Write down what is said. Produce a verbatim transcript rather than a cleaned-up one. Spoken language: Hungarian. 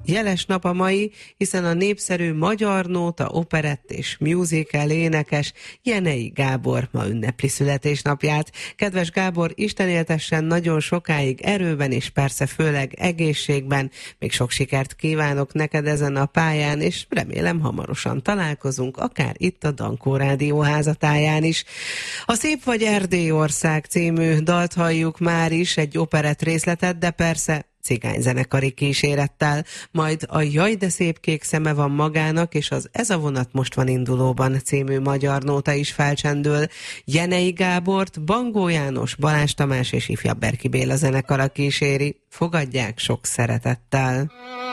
jeles nap a mai, hiszen a népszerű magyar nóta, operett és musical énekes Jenei Gábor ma ünnepli születésnapját. Kedves Gábor, Isten éltessen nagyon sokáig erőben és persze főleg egészségben. Még sok sikert kívánok neked ezen a pályán, és remélem hamarosan találkozunk, akár itt a Dankó Rádió házatáján is. A Szép vagy Erdélyország című dalt halljuk már is, egy operett részletet, de persze cigányzenekari kísérettel, majd a Jaj, de szép kék szeme van magának, és az Ez a vonat most van indulóban című magyar nóta is felcsendül. Jenei Gábort Bangó János, Balázs Tamás és ifjabb Berki Béla zenekara kíséri. Fogadják sok szeretettel!